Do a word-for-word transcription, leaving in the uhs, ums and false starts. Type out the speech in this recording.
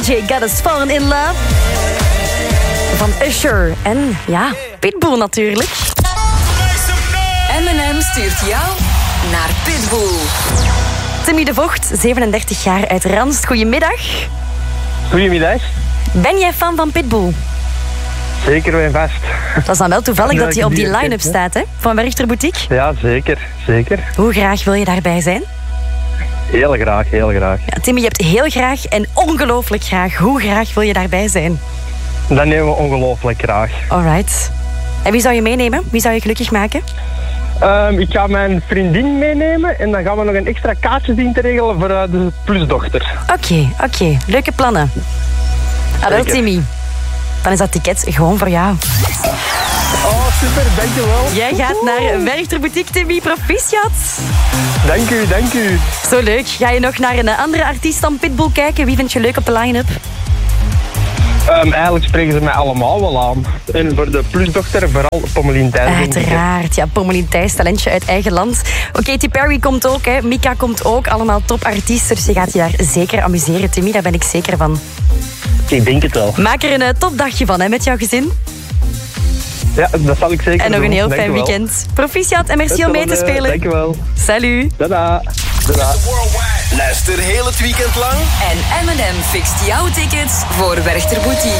J Got Us Fallen in Love. Van Usher. En ja, Pitbull natuurlijk. M en M stuurt jou naar Pitbull. Timmy de Vocht, zevenendertig jaar uit Ranst. Goedemiddag. Goedemiddag. Ben jij fan van Pitbull? Zeker en vast. Dat is dan wel toevallig Ja, dat hij op die die line-up herkent, staat, hè? Van Werchter Boutique. Ja, zeker. Zeker. Hoe graag wil je daarbij zijn? Heel graag, heel graag. Ja, Timmy, je hebt heel graag en ongelooflijk graag. Hoe graag wil je daarbij zijn? Dat nemen we ongelooflijk graag. Alright. En wie zou je meenemen? Wie zou je gelukkig maken? Um, ik ga mijn vriendin meenemen en dan gaan we nog een extra kaartje zien te regelen voor uh, de plusdochter. Oké, okay, oké. Okay. Leuke plannen. Ah, wel, Timmy. Dan is dat ticket gewoon voor jou. Oh, super, dankjewel. Jij gaat naar Werchter Boutique, Timmy. Proficiat. Dank u, dank u. Zo leuk. Ga je nog naar een andere artiest dan Pitbull kijken? Wie vind je leuk op de line-up? Um, eigenlijk spreken ze mij allemaal wel aan. En voor de plusdochter vooral Pommelien Thijs. Uiteraard, ja, Pommelien Thijs, talentje uit eigen land. Oké, Katy Perry komt ook, hè. Mika komt ook. Allemaal topartiesten. Dus je gaat je daar zeker amuseren, Timmy. Daar ben ik zeker van. Ik denk het wel. Maak er een uh, topdagje van, hè, met jouw gezin. Ja, dat zal ik zeker doen. En nog een heel dank fijn weekend. Proficiat en merci om mee te spelen. Dankjewel. Salut. Tada. Tada. Luister heel het weekend lang. En M en M fixt jouw tickets voor Werchter Boutique.